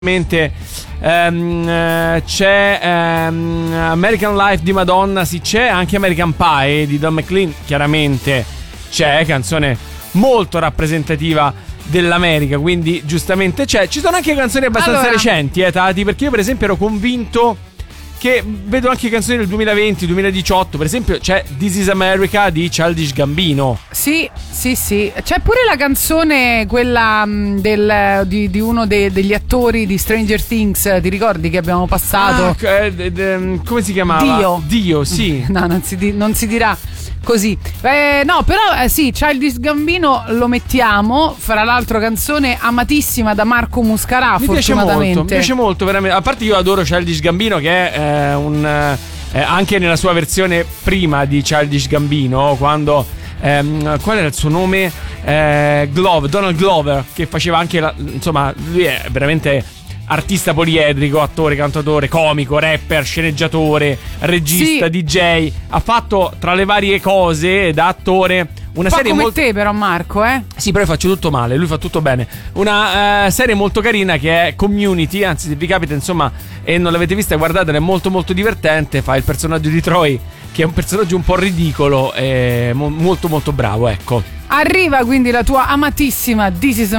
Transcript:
c'è American Life di Madonna, sì, c'è anche American Pie di Don McLean, chiaramente c'è, canzone molto rappresentativa dell'America, quindi giustamente c'è. Ci sono anche canzoni abbastanza recenti, Tati, perché io per esempio ero convinto che vedo anche canzoni del 2020-2018, per esempio c'è This Is America di Childish Gambino. Sì, c'è pure la canzone quella di uno degli attori di Stranger Things, ti ricordi che abbiamo passato? Come si chiamava? Dio, sì. No, non si dirà così. No, però sì, Childish Gambino lo mettiamo. Fra l'altro canzone amatissima da Marco Muscarà, fortunatamente. Mi piace molto, veramente. A parte io adoro Childish Gambino, che è anche nella sua versione prima di Childish Gambino, quando qual era il suo nome? Donald Glover, che faceva anche insomma, lui è veramente artista poliedrico, attore, cantautore, comico, rapper, sceneggiatore, regista, sì. DJ. Ha fatto tra le varie cose da attore una serie come te però, Marco, Sì, però io faccio tutto male, lui fa tutto bene. Una serie molto carina che è Community, anzi se vi capita insomma e non l'avete vista, guardatela, è molto molto divertente. Fa il personaggio di Troy, che è un personaggio un po' ridicolo e molto molto bravo, ecco. Arriva quindi la tua amatissima This Is